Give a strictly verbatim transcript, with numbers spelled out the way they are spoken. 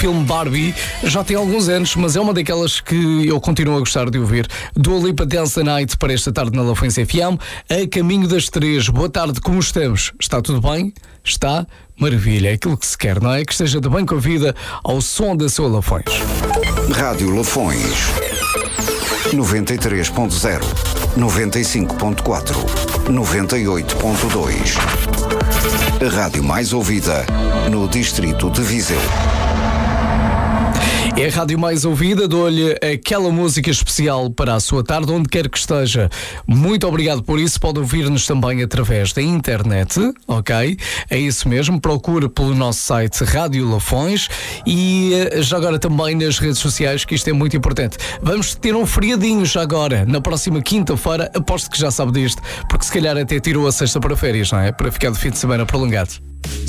filme Barbie. Já tem alguns anos, mas é uma daquelas que eu continuo a gostar de ouvir. Dua Lipa Dance the Night para esta tarde na Lafões F M. A caminho das três. Boa tarde, como estamos? Está tudo bem? Está? Maravilha, é aquilo que se quer, não é? Que esteja de bem com a vida ao som da sua Lafões. Rádio Lafões noventa e três ponto zero, noventa e cinco ponto quatro, noventa e oito ponto dois. A rádio mais ouvida no distrito de Viseu. É a rádio mais ouvida, dou-lhe aquela música especial para a sua tarde, onde quer que esteja. Muito obrigado por isso, pode ouvir-nos também através da internet, ok? É isso mesmo, procure pelo nosso site Rádio Lafões e já agora também nas redes sociais, que isto é muito importante. Vamos ter um feriadinho já agora, na próxima quinta-feira, aposto que já sabe disto, porque se calhar até tirou a sexta para férias, não é? Para ficar de fim de semana prolongado.